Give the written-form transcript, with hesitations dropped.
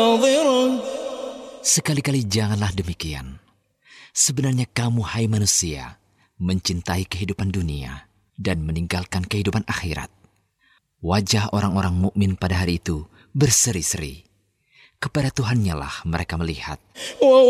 Sekali-kali janganlah demikian. Sebenarnya kamu, hai manusia, mencintai kehidupan dunia dan meninggalkan kehidupan akhirat. Wajah orang-orang mukmin pada hari itu berseri-seri. Kepada Tuhan-Nya lah mereka melihat.